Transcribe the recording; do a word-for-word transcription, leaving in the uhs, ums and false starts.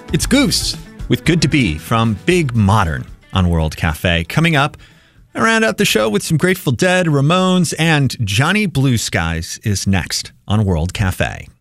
It's Goose with Good to Be from Big Modern on World Cafe. Coming up, I round out the show with some Grateful Dead, Ramones, and Johnny Blue Skies is next on World Cafe.